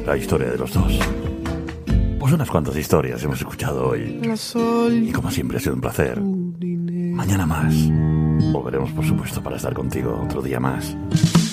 la historia de los dos. Pues unas cuantas historias hemos escuchado hoy. Y como siempre ha sido un placer. Mañana más. Volveremos, por supuesto, para estar contigo otro día más.